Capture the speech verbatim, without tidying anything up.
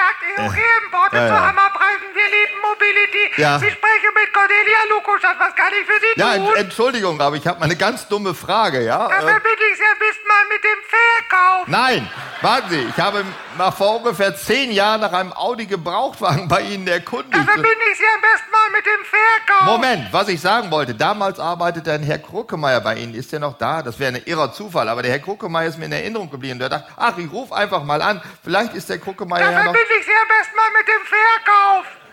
gesagt, E U G Importe Ja, zu ja. Hammerpreisen. Wir lieben Mobility. Ja. Sie sprechen mit Cornelia Lukuschat. Was kann ich für Sie Ja, tun? Ent- Entschuldigung, aber ich habe mal eine ganz dumme Frage, ja? Da Äh, verbinde ich Sie am besten mal mit dem Verkauf. nein, warten Sie, ich habe mal vor ungefähr zehn Jahren nach einem Audi-Gebrauchtwagen bei Ihnen Da erkundigt. verbinde ich Sie am besten mal mit dem Verkauf. Moment, was ich sagen wollte, damals arbeitete ein Herr Kruckemeyer bei Ihnen, ist der noch da? Das wäre ein irrer Zufall, aber der Herr Kruckemeyer ist mir in Erinnerung geblieben. Der dachte, ach, ich rufe einfach mal an, vielleicht ist der Da Kruckemeyer ja noch... verbinde ich Sie am besten mal mit dem Verkauf.